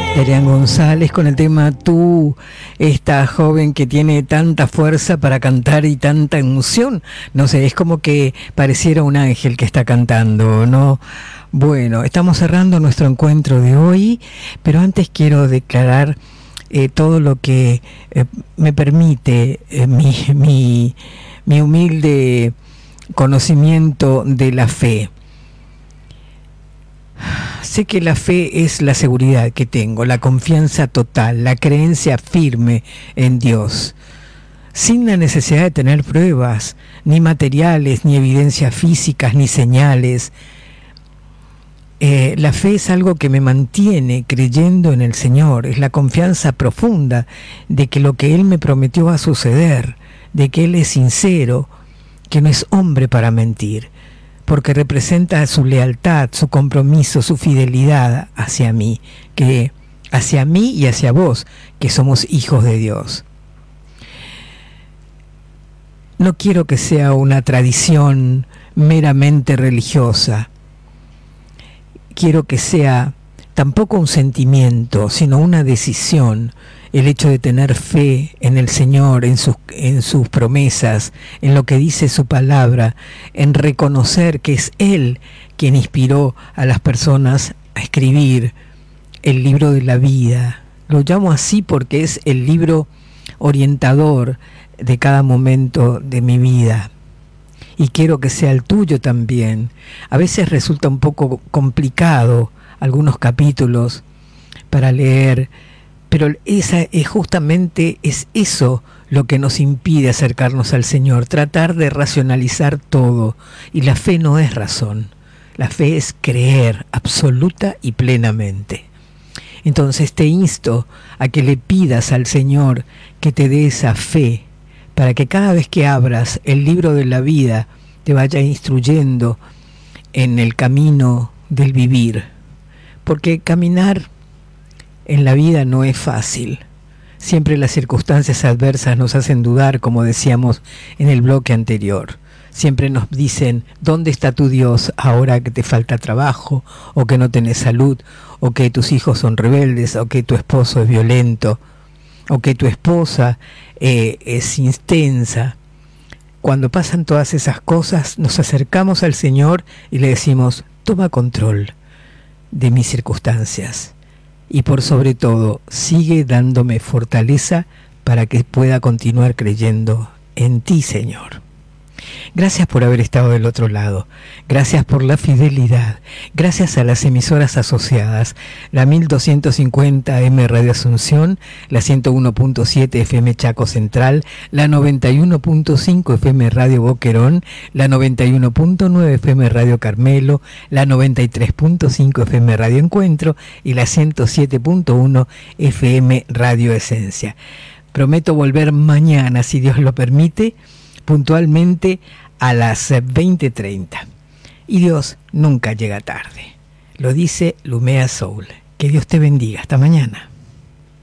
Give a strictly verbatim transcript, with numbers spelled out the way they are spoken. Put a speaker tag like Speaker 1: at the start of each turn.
Speaker 1: Elian González con el tema Tú, esta joven que tiene tanta fuerza para cantar y tanta emoción. No sé, es como que pareciera un ángel que está cantando, ¿no? Bueno, estamos cerrando nuestro encuentro de hoy, pero antes quiero declarar eh, todo lo que eh, me permite eh, mi, mi, mi humilde conocimiento de la fe. Sé que la fe es la seguridad que tengo, la confianza total, la creencia firme en Dios, sin la necesidad de tener pruebas, ni materiales, ni evidencias físicas, ni señales. Eh, la fe es algo que me mantiene creyendo en el Señor, es la confianza profunda de que lo que Él me prometió va a suceder, de que Él es sincero, que no es hombre para mentir, porque representa su lealtad, su compromiso, su fidelidad hacia mí, que hacia mí y hacia vos, que somos hijos de Dios. No quiero que sea una tradición meramente religiosa. Quiero que sea tampoco un sentimiento, sino una decisión, el hecho de tener fe en el Señor, en sus, en sus promesas, en lo que dice su palabra, en reconocer que es Él quien inspiró a las personas a escribir el libro de la vida. Lo llamo así porque es el libro orientador de cada momento de mi vida. Y quiero que sea el tuyo también. A veces resulta un poco complicado algunos capítulos para leer, pero esa es justamente es eso lo que nos impide acercarnos al Señor, tratar de racionalizar todo. Y la fe no es razón, la fe es creer absoluta y plenamente. Entonces te insto a que le pidas al Señor que te dé esa fe, para que cada vez que abras el libro de la vida te vaya instruyendo en el camino del vivir. Porque caminar en la vida no es fácil. Siempre las circunstancias adversas nos hacen dudar, como decíamos en el bloque anterior. Siempre nos dicen, ¿dónde está tu Dios ahora que te falta trabajo, o que no tenés salud, o que tus hijos son rebeldes, o que tu esposo es violento, o que tu esposa eh, es intensa? Cuando pasan todas esas cosas, nos acercamos al Señor y le decimos, toma control de mis circunstancias. Y por sobre todo, sigue dándome fortaleza para que pueda continuar creyendo en ti, Señor. Gracias por haber estado del otro lado. Gracias por la fidelidad. Gracias a las emisoras asociadas, la mil doscientos cincuenta M Radio Asunción, la ciento uno punto siete F M Chaco Central, la noventa y uno punto cinco F M Radio Boquerón, la noventa y uno punto nueve F M Radio Carmelo, la noventa y tres punto cinco F M Radio Encuentro y la ciento siete punto uno F M Radio Esencia. Prometo volver mañana, si Dios lo permite, puntualmente a las veinte treinta. Y Dios nunca llega tarde. Lo dice Lumea Soul. Que Dios te bendiga. Hasta mañana.